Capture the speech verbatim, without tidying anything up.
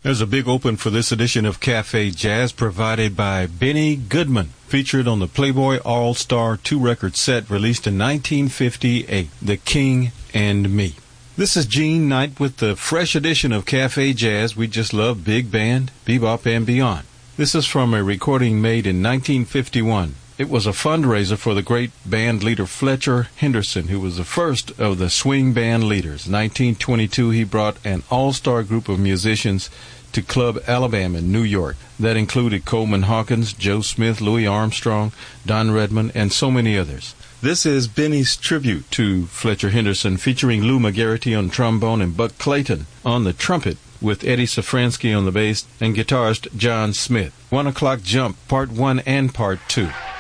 There's a big open for this edition of Cafe Jazz provided by Benny Goodman, featured on the Playboy All-Star two-record set released in nineteen fifty-eight, The King and Me. This is Gene Knight with the fresh edition of Cafe Jazz. We just love big band, bebop, and beyond. This is from a recording made in nineteen fifty-one. It was a fundraiser for the great band leader Fletcher Henderson, who was the first of the swing band leaders. In nineteen twenty-two, he brought an all-star group of musicians to Club Alabama in New York. That included Coleman Hawkins, Joe Smith, Louis Armstrong, Don Redman, and so many others. This is Benny's tribute to Fletcher Henderson, featuring Lou McGarity on trombone and Buck Clayton on the trumpet, with Eddie Safransky on the bass and guitarist John Smith. One O'Clock Jump, Part one and Part two.